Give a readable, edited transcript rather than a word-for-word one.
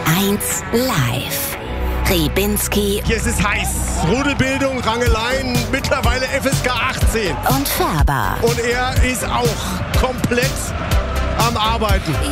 1 live. Riebinski Hier ist es heiß. Rudelbildung, Rangeleien, mittlerweile FSK 18. und Färber. Und er ist auch komplett am Arbeiten.